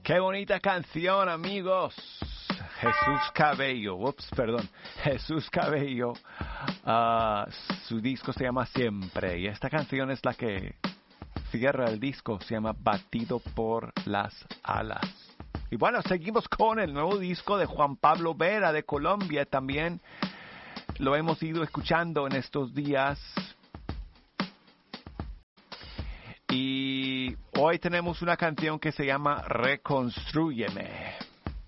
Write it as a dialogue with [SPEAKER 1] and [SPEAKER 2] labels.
[SPEAKER 1] Qué bonita canción, amigos. Jesús Cabello. Su disco se llama Siempre. Y esta canción es la que cierra el disco. Se llama Batido por las Alas. Y bueno, seguimos con el nuevo disco de Juan Pablo Vera de Colombia. También lo hemos ido escuchando en estos días. Y hoy tenemos una canción que se llama Reconstrúyeme.